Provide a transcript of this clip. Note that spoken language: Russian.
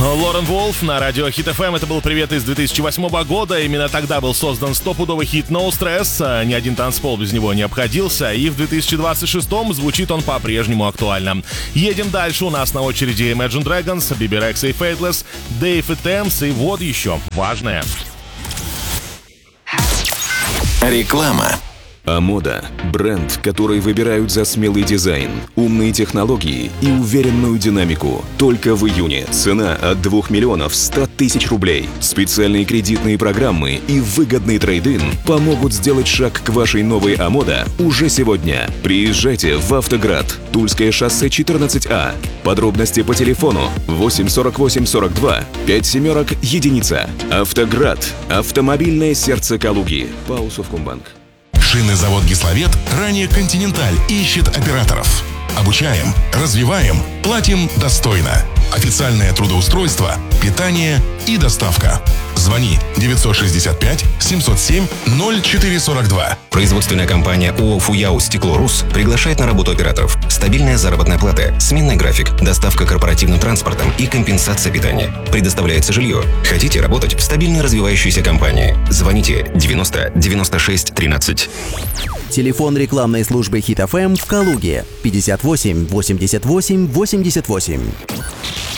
Лорен Волф на радио Хит FM. Это был привет из 2008 года. Именно тогда был создан стопудовый хит No Stress. Ни один танцпол без него не обходился. И в 2026 звучит он по-прежнему актуально. Едем дальше. У нас на очереди Imagine Dragons, Bebe Rexha и Faithless, Dave и Thames. И вот еще важное. Реклама. Амода – бренд, который выбирают за смелый дизайн, умные технологии и уверенную динамику. Только в июне цена от 2 миллионов 100 тысяч рублей. Специальные кредитные программы и выгодный трейд-ин помогут сделать шаг к вашей новой Амода уже сегодня. Приезжайте в Автоград, Тульское шоссе 14А. Подробности по телефону 8 48 42 5 семерок единица. Автоград – автомобильное сердце Калуги. ПАО Совкомбанк. Шинный завод «Гиславет», ранее «Континенталь», ищет операторов. Обучаем, развиваем, платим достойно. Официальное трудоустройство, питание и доставка. Звони 965 707 0442. Производственная компания ООО «Фуяу Стекло-Рус» приглашает на работу операторов. Стабильная заработная плата, сменный график, доставка корпоративным транспортом и компенсация питания. Предоставляется жилье. Хотите работать в стабильно развивающейся компании? Звоните 90 96 13. Телефон рекламной службы Хит FM в Калуге 58 88 88.